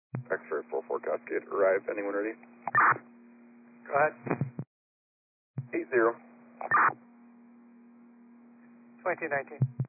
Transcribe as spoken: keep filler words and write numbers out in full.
X-ray four four Cascade, arrive. Anyone ready? Go ahead. Eight zero. twenty nineteen.